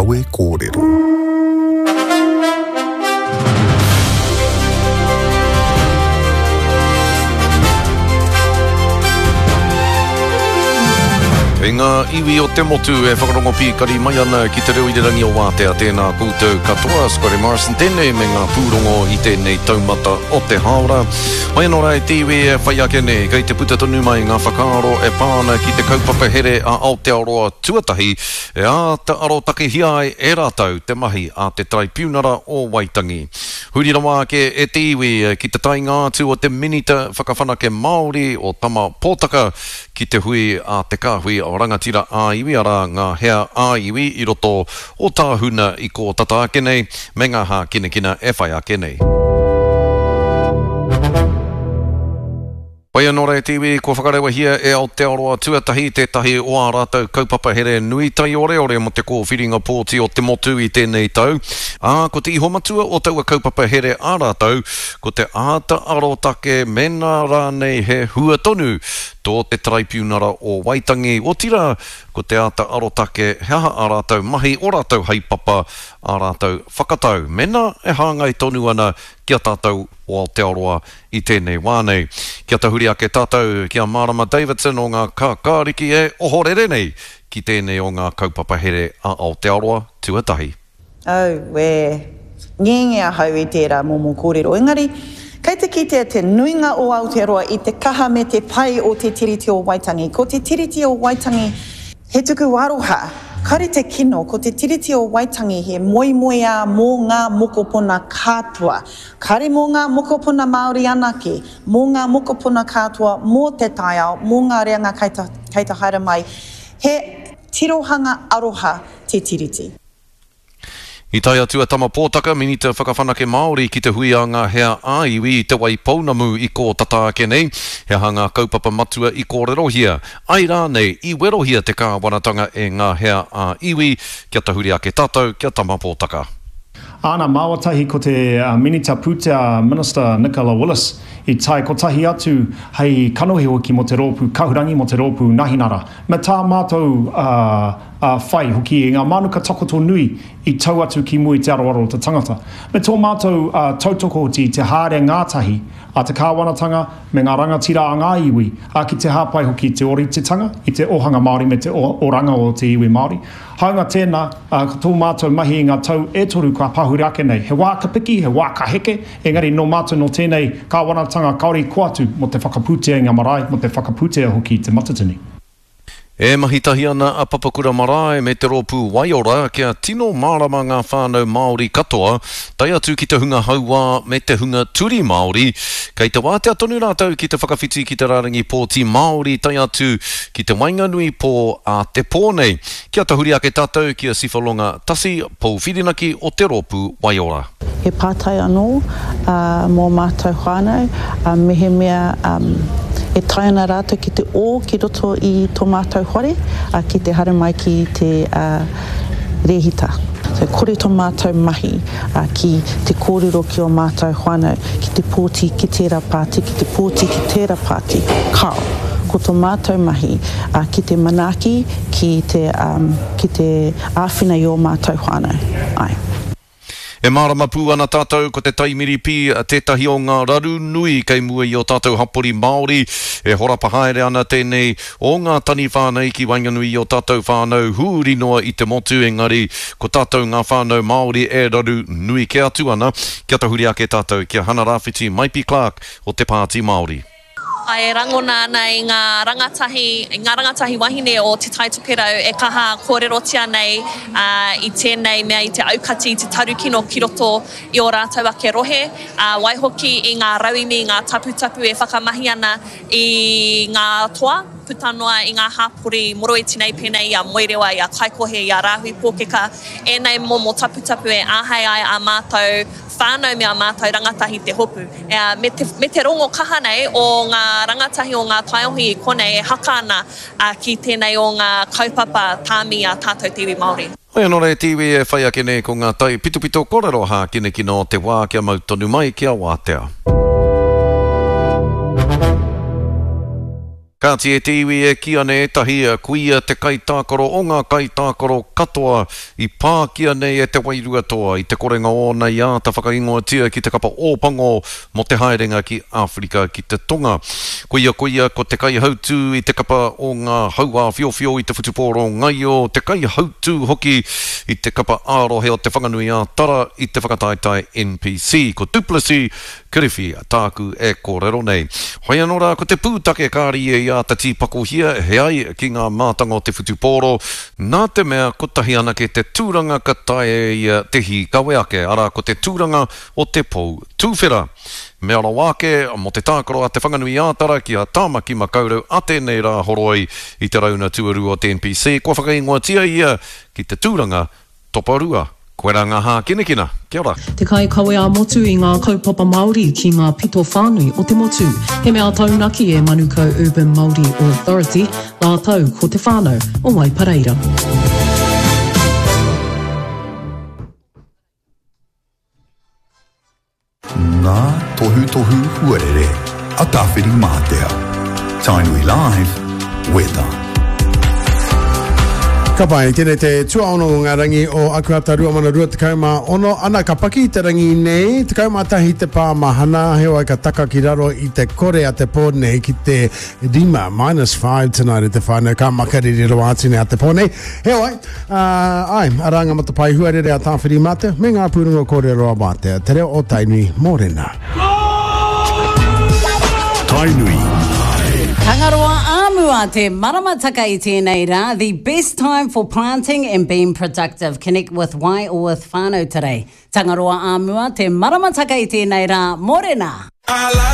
Awe Kōrero. E ngā iwi o te motu e whakarongo pīkari mai ana ki te reo i te rangi o wātea tēnā koutou katoa. Scotty Morrison tēnei me ngā pūrongo i tēnei taumata o te haora. Mai anō rai te iwi e whai ake nei, kei te puta tonu mai ngā whakaaro e pāna ki te kaupapa here a Aotearoa tuatahi e a te aro take hiai e rātau te mahi a te traipiunara o Waitangi. Hurira wā ke e te iwi ki te tainga atu o te minita whakawhanake Māori o Tama Pōtaka ki te hui a te kāhui o rangatira a iwi ara ngā hea a iwi i roto o tāhuna i ko tata ake nei, me ngā hā kina e whai ake nei. Pai anō rei te iwi, ko whakarewa hia e Aotearoa tuatahi tētahi o ā rātou kaupapa here nui tai ore mo te kōwhiringa pōti o te motu i tēnei tau. Ko te iho matua o taua kaupapa here ā rātou, ko te āta arotake mena rānei he hua tonu tō te traipiunara o Waitangi. O tira, ko te āta arotake heaha ā rātou mahi o rātou haipapa ā rātou whakatau. Mena e hāngai tonu ana kia tātou o Aotearoa i tēnei wānei. Kia tahuri ake tātou kia Marama Davidson o ngā kākāriki e ohorere nei ki tēnei o ngā kaupapa here a Aotearoa tuatahi. We ngenge hau i tērā momo kōrero. Engari, kei te kitea te nuinga o Aotearoa i te kaha me te pai o te tiriti o Waitangi. Ko te tiriti o Waitangi he tuku aroha. Kare te kino, ko te tiriti o Waitangi he moimoia mō ngā mokopuna kātua. Kare mō ngā mokopuna Māori anake, mō ngā mokopuna kātua, mō te taiao, mō ngā reanga kei te haere mai. He tirohanga aroha te tiriti. I tai atu a Tama Pōtaka, minita whakawhanake Māori ki te hui a ngā hea āiwi i te wai pounamu i ko tata ake nei, he hanga kaupapa matua i kōrero hia. Ai rā nei, i wero hia te kāwanatanga e ngā hea āiwi, kia tahuri ake tātou, kia Tama Pōtaka. Ana māwatahi ko te Minita Pūtea Minister Nicola Willis i tai kotahi atu hei kanohi hoki mo te rōpū, kahurangi mo te rōpū Nahinara. Me tā mātou whai hoki e ngā manuka takoto nui i tau atu ki mui te aroaro o te tangata. Me tō mātou tautoko ti te haere ngātahi a te kāwanatanga me ngā rangatira a ngā iwi a ki te hāpai hoki te ori te tanga i te ohanga Māori me te oranga o te iwi Māori. Haunga tēnā, tō mātou mahi i ngā tau e toru kua pahuri ake nei. He wā ka piki, he wā ka heke, engari no mātou no tēnei kāwanatanga kaori koatu mo te whakapūtea i ngā marae, mo te whakapūtea hoki te matatini. E mahitahi ana a Papakura Marae me te rōpū Waiora kia tino mārama ngā whānau Māori katoa, tai atu ki te hunga haua me te hunga turi Māori, kei te wātea tonu rātou ki te whakawhiti ki te rārangi pōti Māori, tai atu ki te wainganui pō a te pōnei. Kia tahuri ake tātou kia Sifalonga Tasi Pou Whirinaki o te rōpū Waiora. He pātai anō mō mātou whānau, mehe mea e tai ana rātou ki te o ki roto i tō mātou hore, ki te hara mai ki te rehita. So kore tō mātou mahi ki te kōrero ki o mātou whānau, ki te pōti ki tērā pāti, ki te pōti ki tērā pāti, kao. Ko tō mātou mahi ki te manaki, ki te āwhina i o mātou whānau. Ai. E mārama pū ana tātou ko te taimiri pi tētahi o ngā raru nui kei mua i o tātou hapori Māori. E horapa haere ana tēnei o ngā tani whānau ki wainganui i o tātou whānau hūri noa i te motu engari ko tātou ngā whānau Māori e raru nui ke atu ana. Kia tahuri ake tātou kia Hana Rāwhiti Maipi Clark o te Pāti Māori. Ai rangona ana i ngā rangatahi wahine o te taitokero e kaha kōrerotia nei i tēnei mea i te aukati i te tarukino ki roto i o rātou ake rohe. Waihoki i ngā rauimi, ngā taputapu e whakamahi ana i ngā toa, putanoa i ngā hāpori moro e tinei pēnei i a moerewa, i a kaikohe, i a rāhui pōkeka. E nei mō taputapu e āhei ai a mātou whānau mea mātou rangatahi te hopu. Me te rongo kaha nei o ngā rangatahi o ngā taiohi i konei e haka ana ki tēnei o ngā kaupapa tāmi a tātou te iwi Māori. Oi anō rei te iwi e whai ake nei ko ngā tai pitupito kōrero hā kine kino te wā kia mautonu mai kia wātea. Ka te te iwi e kia ne tahi kuia te kai tākoro o ngā kai tākoro katoa I pā kia nei e te wairua toa I te korenga o nei a ta whakaingoa tia ki te kapa ōpango mo te haerenga ki Afrika ki te tonga. Kuia ko te kai hautu I te kapa o ngā haua whio I te whutupōro ngai o te kai hautu hoki I te kapa ārohe o te whanganui a tara I te whakataitai NPC. Ko Duplessis Kiriwhi tāku e kōrero nei. Hoi anō ko te pūtake kāri e ia ta tīpako hia he ai ki ngā mātanga o te whutupōro. Nā te mea ko tahi ana ke te tūranga ka tae ia te hi kawe ake. Ara ko te tūranga o te pou tūwhera. Mea ra wāke mo te tākaro a te whanganui ātara ki a tāmaki makaurau a tēnei rā horoi I te rauna tuaru o te NPC. Kua whakaingoa tia ia ki te tūranga toparua. Koe rā ngā hā kinekina. Kia ora. Te kai kawe a motu I ngā kaupapa Māori ki ngā pito whānui o te motu. He mea taunaki e Manukau Urban Māori Authority, la tau ko te whānau o Waipareira. Ngā tohu huarere a tawhiri mātea. Tainui Live, weather. Ka pai, tēnei te tuaono o ngā rangi o Akuata Rua Mana Rua te kauma ono ana ka paki te rangi nei, te kauma tahi te pā mahana, hewa ka taka ki raro I te kore a te pōne ki te rima, -5 tonight I te whānau, ka makariri roa atine a te pōne. Hewa, aranga matapai huarere a tāwhiri mate, me ngā pūrunga kore roa mate, te reo o Tainui Mōrena. Tainui. Tangaroa āmua te maramataka I tēnei rā, the best time for planting and being productive. Connect with Wai or with whānau today. Tangaroa āmua te maramataka I tēnei rā, Mōrena.